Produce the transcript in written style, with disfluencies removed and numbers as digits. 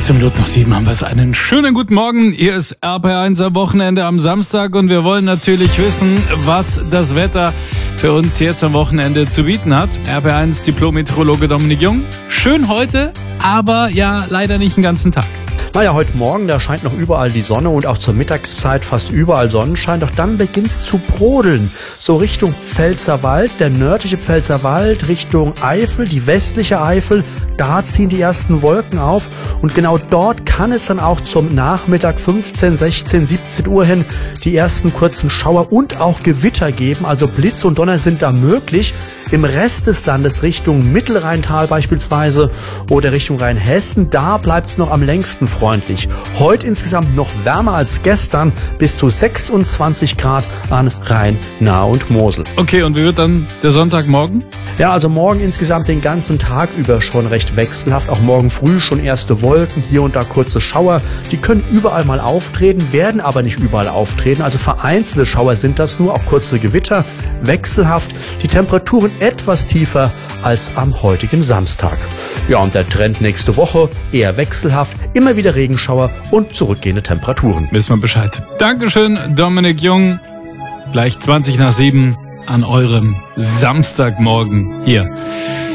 16 Minuten nach 7 haben wir es. Einen schönen guten Morgen. Hier ist RPR1 am Wochenende am Samstag und wir wollen natürlich wissen, was das Wetter für uns jetzt am Wochenende zu bieten hat. RPR1 Diplom-Meteorologe Dominik Jung. Schön heute, aber ja leider nicht den ganzen Tag. Naja, heute Morgen, da scheint noch überall die Sonne und auch zur Mittagszeit fast überall Sonnenschein. Doch dann beginnt es zu brodeln. So Richtung Pfälzerwald, der nördliche Pfälzerwald, Richtung Eifel, die westliche Eifel. Da ziehen die ersten Wolken auf. Und genau dort kann es dann auch zum Nachmittag 15, 16, 17 Uhr hin die ersten kurzen Schauer und auch Gewitter geben. Also Blitz und Donner sind da möglich. Im Rest des Landes Richtung Mittelrheintal beispielsweise oder Richtung Rheinhessen, da bleibt es noch am längsten freundlich. Heute insgesamt noch wärmer als gestern, bis zu 26 Grad an Rhein, Nahe und Mosel. Okay, und wie wird dann der Sonntagmorgen? Ja, also morgen insgesamt den ganzen Tag über schon recht wechselhaft. Auch morgen früh schon erste Wolken, hier und da kurze Schauer. Die können überall mal auftreten, werden aber nicht überall auftreten. Also vereinzelte Schauer sind das nur, auch kurze Gewitter, wechselhaft. Die Temperaturen etwas tiefer als am heutigen Samstag. Ja, und der Trend nächste Woche eher wechselhaft, immer wieder Regenschauer und zurückgehende Temperaturen. Wissen wir Bescheid. Dankeschön, Dominik Jung. Gleich 20 nach 7 an eurem Samstagmorgen hier